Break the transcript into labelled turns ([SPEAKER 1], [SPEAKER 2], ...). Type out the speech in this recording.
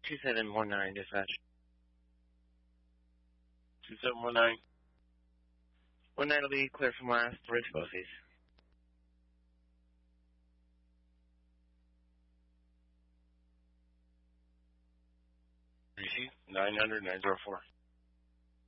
[SPEAKER 1] 2719, dispatch.
[SPEAKER 2] 2719.
[SPEAKER 1] 19 will be clear from last, Rich Bosse's.
[SPEAKER 2] Receive 900-904.